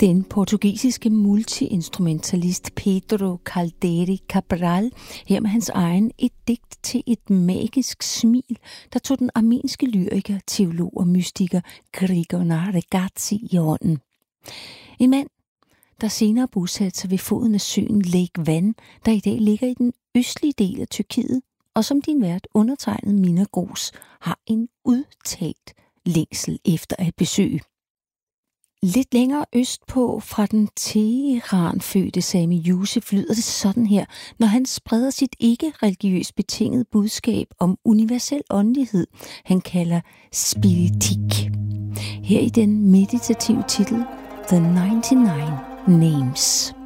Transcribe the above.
Den portugisiske multiinstrumentalist Pedro Caldeira Cabral, her med hans egen Et digt til et magisk smil, der tog den armenske lyriker, teolog og mystiker Grigor Regazzi i hånden. En mand, der senere bosatte sig ved foden af søen Lake Van, der i dag ligger i den østlige del af Tyrkiet, og som din vært undertegnet Mina Gros har en udtalt længsel efter at besøge. Lidt længere østpå fra den Teheran-fødte Sami Yusuf lyder det sådan her, når han spreder sit ikke-religiøst betingede budskab om universel åndelighed, han kalder spiritik. Her i den meditative titel The 99 Names.